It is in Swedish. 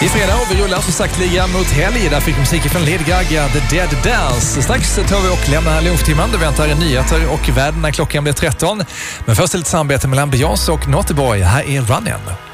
I fredag och vi rullar som sagt ligan mot helg. Där fick musik från Lady Gaga, The Dead Dance. Strax tar vi och lämnar lunchtimman. Det väntar nyheter och världen när klockan blir 13. Men först lite samarbete mellan Beyoncé och Naughty Boy. Här är Running.